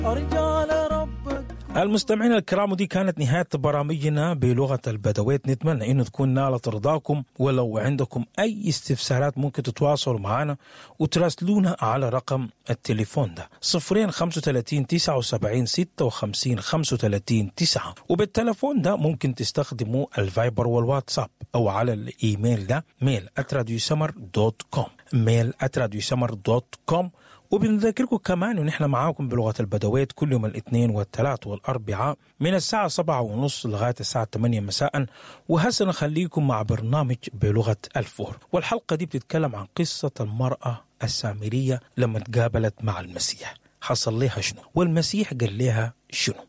رجال ربك. المستمعين الكرام، ودي كانت نهاية برامجنا بلغة البدويت. نتمنى أن تكون نالت رضاكم، ولو عندكم أي استفسارات ممكن تتواصلوا معنا وتراسلونا على رقم التليفون ده 035 79 56 35 9، وبالتليفون ده ممكن تستخدموا الفايبر والواتساب، أو على الإيميل ده mail@radiosamar.com mail@radiosamar.com. وبنذكركم كمان ان احنا معاكم بلغة البدويت كل يوم الاثنين والثلاث والاربعاء من الساعة 7:30 لغاية الساعة 8 مساء. وهسه نخليكم مع برنامج بلغة الفور، والحلقة دي بتتكلم عن قصة المرأة السامرية لما تقابلت مع المسيح، حصل لها شنو والمسيح قال لها شنو.